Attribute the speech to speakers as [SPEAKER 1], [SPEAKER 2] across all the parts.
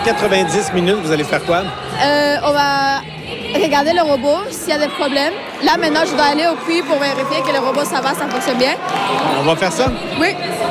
[SPEAKER 1] 90 minutes, vous allez faire quoi?
[SPEAKER 2] On va regarder le robot s'il y a des problèmes. Là, maintenant, je dois aller au puits pour vérifier que le robot, ça fonctionne bien.
[SPEAKER 1] On va faire ça?
[SPEAKER 2] Oui.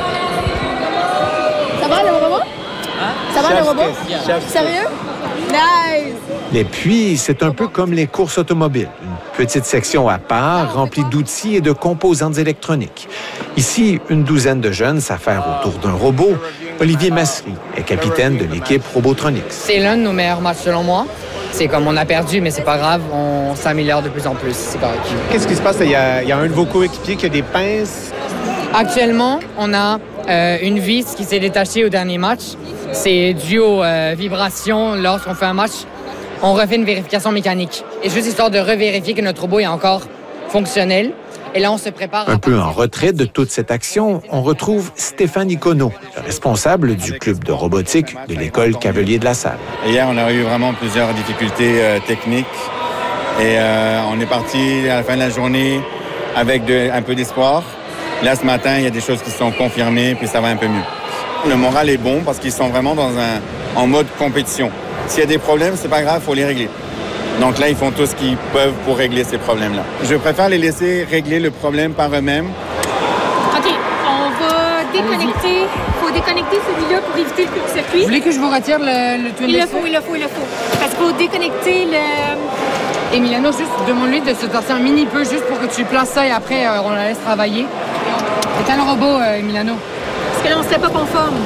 [SPEAKER 2] Ça va, le robot? Ça va, le robot? Sérieux? Nice!
[SPEAKER 3] Les puits, c'est un peu comme les courses automobiles. Une petite section à part, remplie d'outils et de composantes électroniques. Ici, une douzaine de jeunes s'affairent autour d'un robot. Olivier Massery est capitaine de l'équipe Robotronics.
[SPEAKER 4] C'est l'un de nos meilleurs matchs, selon moi. C'est comme on a perdu, mais c'est pas grave, on s'améliore de plus en plus. C'est correct.
[SPEAKER 1] Qu'est-ce qui se passe? Il y a un de vos coéquipiers qui a des pinces.
[SPEAKER 4] Actuellement, on a une vis qui s'est détachée au dernier match. C'est dû aux vibrations lorsqu'on fait un match. On refait une vérification mécanique. Et juste histoire de revérifier que notre robot est encore fonctionnel. Et là, on se prépare...
[SPEAKER 3] Un peu en retrait de toute cette action, on retrouve Stéphane Icono, le responsable du club de robotique de l'école Cavelier de la Salle.
[SPEAKER 5] Hier, on a eu vraiment plusieurs difficultés techniques. Et on est parti à la fin de la journée avec un peu d'espoir. Là, ce matin, il y a des choses qui sont confirmées, puis ça va un peu mieux. Le moral est bon parce qu'ils sont vraiment en mode compétition. S'il y a des problèmes, c'est pas grave, il faut les régler. Donc là, ils font tout ce qu'ils peuvent pour régler ces problèmes-là. Je préfère les laisser régler le problème par eux-mêmes.
[SPEAKER 6] OK, on va déconnecter. Il faut déconnecter celui-là pour éviter le court-circuit.
[SPEAKER 4] Vous voulez que je vous retire le twin?
[SPEAKER 6] Il le faut. Parce qu'il faut déconnecter le...
[SPEAKER 4] Emiliano, juste demande-lui de se tasser un mini peu, juste pour que tu places ça et après, on la laisse travailler. Éteins le robot, Emiliano.
[SPEAKER 6] Parce que là, on ne serait pas conforme.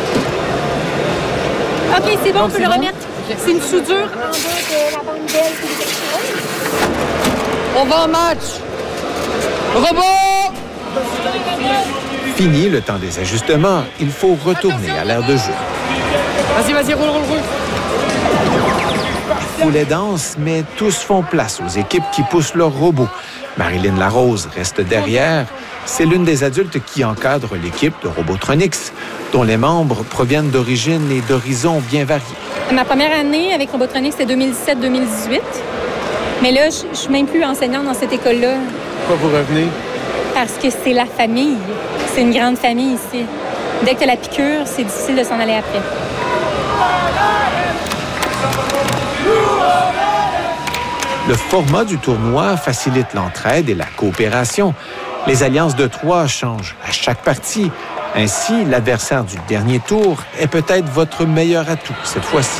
[SPEAKER 6] OK, c'est bon, on peut le remettre. Okay. C'est une soudure en bas de la bande d'aile.
[SPEAKER 4] On va en match! Robot!
[SPEAKER 3] Fini le temps des ajustements, il faut retourner à l'ère de jeu.
[SPEAKER 4] Vas-y, roule.
[SPEAKER 3] Poulet danse, mais tous font place aux équipes qui poussent leurs robots. Marilyn Larose reste derrière. C'est l'une des adultes qui encadre l'équipe de Robotronics, dont les membres proviennent d'origines et d'horizons bien variés.
[SPEAKER 7] Ma première année avec Robotronics, c'était 2017-2018. Mais là, je suis même plus enseignante dans cette école-là.
[SPEAKER 1] Pourquoi vous revenez?
[SPEAKER 7] Parce que c'est la famille. C'est une grande famille ici. Dès que tu as la piqûre, c'est difficile de s'en aller après.
[SPEAKER 3] Le format du tournoi facilite l'entraide et la coopération. Les alliances de trois changent à chaque partie. Ainsi, l'adversaire du dernier tour est peut-être votre meilleur atout cette fois-ci.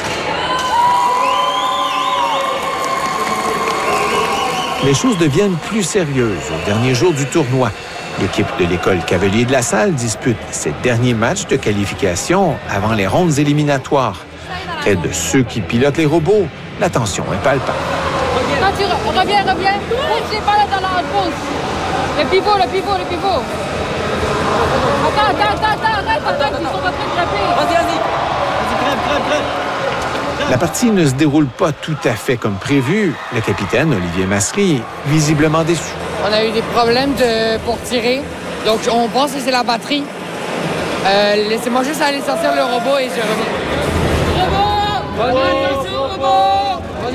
[SPEAKER 3] Les choses deviennent plus sérieuses au dernier jour du tournoi. L'équipe de l'école Cavelier de la Salle dispute ses derniers matchs de qualification avant les rondes éliminatoires. Près de ceux qui pilotent les robots, la tension est palpable.
[SPEAKER 4] Reviens. Pousse les balles dans la pause. Le pivot. Attends, arrête, ils sont en train de frapper. Vas-y.
[SPEAKER 3] La partie ne se déroule pas tout à fait comme prévu. Le capitaine, Olivier Massery, visiblement déçu.
[SPEAKER 4] On a eu des problèmes pour tirer. Donc, on pense que c'est la batterie. Laissez-moi juste aller sortir le robot et je reviens. Robot!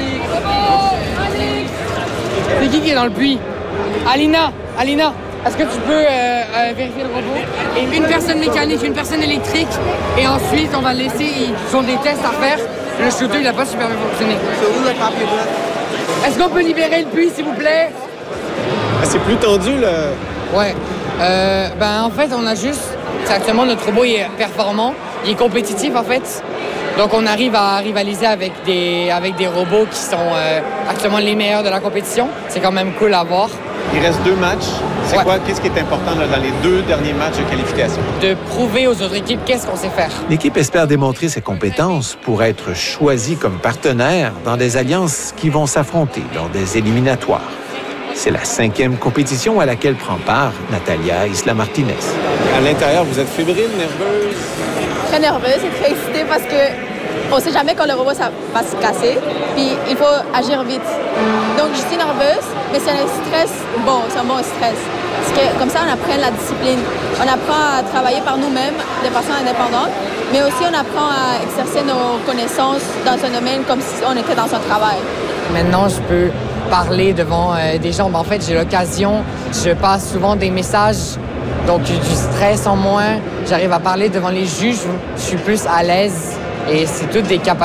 [SPEAKER 4] C'est qui est dans le puits? Alina, est-ce que tu peux vérifier le robot? Et une personne mécanique, une personne électrique. Et ensuite, on va laisser, ils ont des tests à faire. Le shooter, il n'a pas super bien fonctionné. Est-ce qu'on peut libérer le puits, s'il vous plaît?
[SPEAKER 1] C'est plus tendu, là.
[SPEAKER 4] Ouais. En fait, on a juste... Actuellement, notre robot est performant. Il est compétitif, en fait. Donc, on arrive à rivaliser avec des robots qui sont actuellement les meilleurs de la compétition. C'est quand même cool à voir.
[SPEAKER 1] Il reste 2 matchs. C'est quoi? Qu'est-ce qui est important là, dans les 2 derniers matchs de qualification?
[SPEAKER 4] De prouver aux autres équipes qu'est-ce qu'on sait faire.
[SPEAKER 3] L'équipe espère démontrer ses compétences pour être choisie comme partenaire dans des alliances qui vont s'affronter lors des éliminatoires. C'est la 5e compétition à laquelle prend part Natalia Isla-Martinez.
[SPEAKER 1] À l'intérieur, vous êtes fébrile, nerveuse?
[SPEAKER 2] Très nerveuse et très excitée parce que on ne sait jamais quand le robot ça va se casser. Puis il faut agir vite. Donc je suis nerveuse, mais c'est un stress bon, c'est un bon stress. Parce que comme ça, on apprend la discipline. On apprend à travailler par nous-mêmes de façon indépendante, mais aussi on apprend à exercer nos connaissances dans un domaine comme si on était dans un travail.
[SPEAKER 4] Maintenant, je peux parler devant des gens. En fait, j'ai l'occasion, je passe souvent des messages, donc du stress en moins. J'arrive à parler devant les juges, je suis plus à l'aise et c'est toutes des capacités.